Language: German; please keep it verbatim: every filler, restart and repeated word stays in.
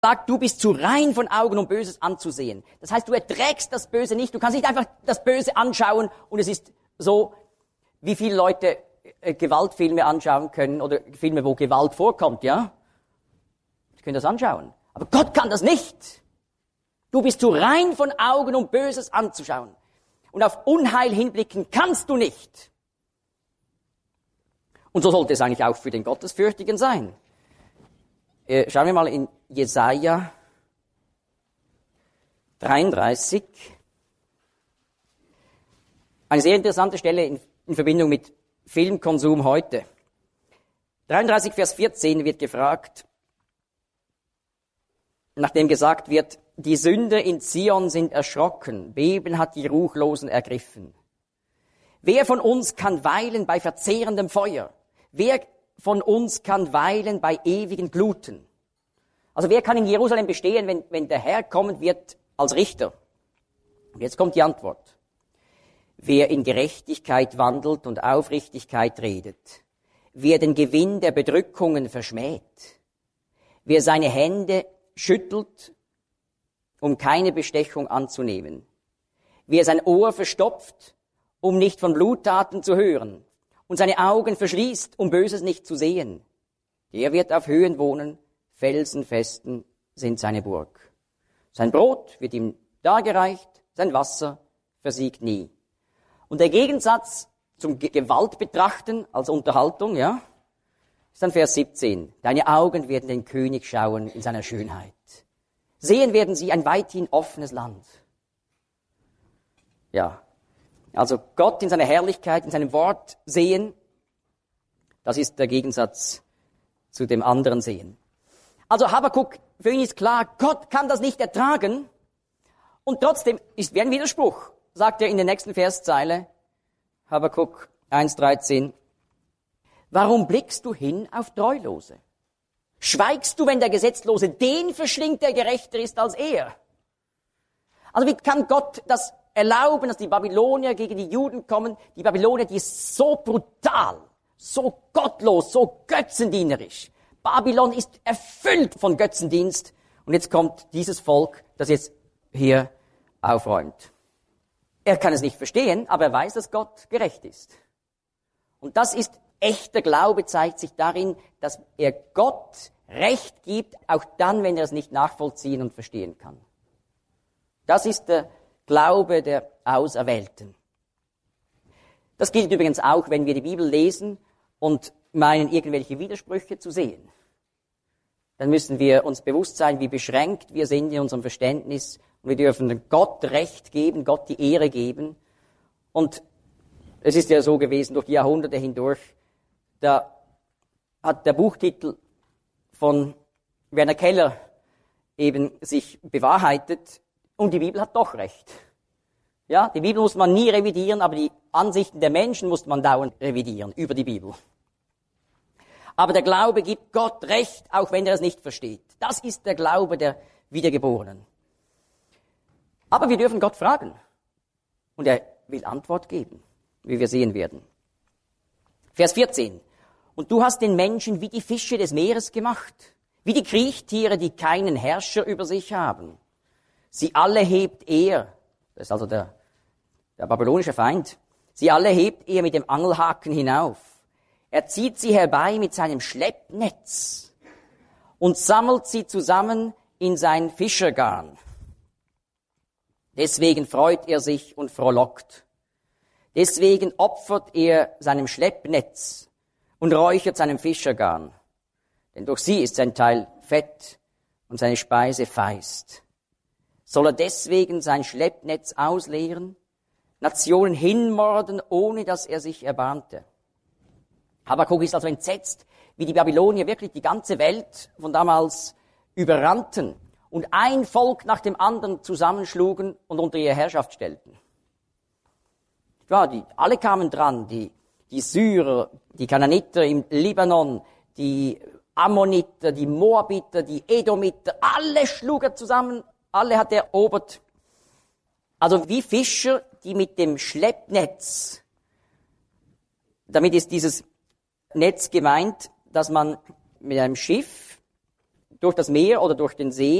sagt, du bist zu rein von Augen, um Böses anzusehen. Das heißt, du erträgst das Böse nicht. Du kannst nicht einfach das Böse anschauen und es ist so, wie viele Leute äh, Gewaltfilme anschauen können oder Filme, wo Gewalt vorkommt, ja? Sie können das anschauen. Aber Gott kann das nicht. Du bist zu rein von Augen, um Böses anzuschauen. Und auf Unheil hinblicken kannst du nicht. Und so sollte es eigentlich auch für den Gottesfürchtigen sein. Äh, schauen wir mal in Jesaja dreiunddreißig. Eine sehr interessante Stelle in, in Verbindung mit Filmkonsum heute. dreiunddreißig, Vers vierzehn wird gefragt, nachdem gesagt wird, die Sünder in Zion sind erschrocken, Beben hat die Ruchlosen ergriffen. Wer von uns kann weilen bei verzehrendem Feuer? Wer von uns kann weilen bei ewigen Gluten? Also wer kann in Jerusalem bestehen, wenn, wenn der Herr kommen wird als Richter? Und jetzt kommt die Antwort. Wer in Gerechtigkeit wandelt und Aufrichtigkeit redet, wer den Gewinn der Bedrückungen verschmäht, wer seine Hände schüttelt, um keine Bestechung anzunehmen, wer sein Ohr verstopft, um nicht von Bluttaten zu hören, und seine Augen verschließt, um Böses nicht zu sehen, der wird auf Höhen wohnen, Felsenfesten sind seine Burg. Sein Brot wird ihm dargereicht, sein Wasser versiegt nie. Und der Gegensatz zum Gewalt betrachten als Unterhaltung, ja, ist dann Vers siebzehn. Deine Augen werden den König schauen in seiner Schönheit. Sehen werden sie ein weithin offenes Land. Ja, also Gott in seiner Herrlichkeit, in seinem Wort sehen, das ist der Gegensatz zu dem anderen Sehen. Also Habakuk, für ihn ist klar, Gott kann das nicht ertragen. Und trotzdem ist wie ein Widerspruch, sagt er in der nächsten Verszeile, Habakuk eins dreizehn. Warum blickst du hin auf Treulose? Schweigst du, wenn der Gesetzlose den verschlingt, der gerechter ist als er? Also wie kann Gott das erlauben, dass die Babylonier gegen die Juden kommen? Die Babylonier, die ist so brutal, so gottlos, so götzendienerisch. Babylon ist erfüllt von Götzendienst. Und jetzt kommt dieses Volk, das jetzt hier aufräumt. Er kann es nicht verstehen, aber er weiß, dass Gott gerecht ist. Und das ist echter Glaube, zeigt sich darin, dass er Gott Recht gibt, auch dann, wenn er es nicht nachvollziehen und verstehen kann. Das ist der Glaube der Auserwählten. Das gilt übrigens auch, wenn wir die Bibel lesen und meinen, irgendwelche Widersprüche zu sehen. Dann müssen wir uns bewusst sein, wie beschränkt wir sind in unserem Verständnis. Und wir dürfen Gott Recht geben, Gott die Ehre geben. Und es ist ja so gewesen, durch die Jahrhunderte hindurch, da hat der Buchtitel von Werner Keller eben sich bewahrheitet und die Bibel hat doch Recht. Ja, die Bibel muss man nie revidieren, aber die Ansichten der Menschen muss man dauernd revidieren über die Bibel. Aber der Glaube gibt Gott Recht, auch wenn er es nicht versteht. Das ist der Glaube der Wiedergeborenen. Aber wir dürfen Gott fragen. Und er will Antwort geben, wie wir sehen werden. Vers vierzehn. Und du hast den Menschen wie die Fische des Meeres gemacht, wie die Kriechtiere, die keinen Herrscher über sich haben. Sie alle hebt er, das ist also der, der babylonische Feind, sie alle hebt er mit dem Angelhaken hinauf. Er zieht sie herbei mit seinem Schleppnetz und sammelt sie zusammen in sein Fischergarn. Deswegen freut er sich und frohlockt. Deswegen opfert er seinem Schleppnetz und räuchert seinem Fischergarn. Denn durch sie ist sein Teil fett und seine Speise feist. Soll er deswegen sein Schleppnetz ausleeren, Nationen hinmorden, ohne dass er sich erbarmte? Habakuk ist also entsetzt, wie die Babylonier wirklich die ganze Welt von damals überrannten und ein Volk nach dem anderen zusammenschlugen und unter ihre Herrschaft stellten. Ja, die, alle kamen dran, die, die Syrer, die Kanaaniter im Libanon, die Ammoniter, die Moabiter, die Edomiter, alle schlug er zusammen, alle hat er erobert. Also wie Fischer, die mit dem Schleppnetz, damit ist dieses Netz gemeint, dass man mit einem Schiff durch das Meer oder durch den See,